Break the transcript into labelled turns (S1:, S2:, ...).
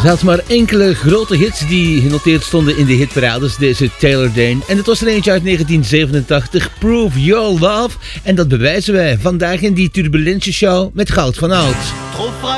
S1: Ze had maar enkele grote hits die genoteerd stonden in de hitparades, deze Taylor Dayne. En het was er eentje uit 1987, Prove Your Love. En dat bewijzen wij vandaag in die Turbulence Show met Goud van Oud.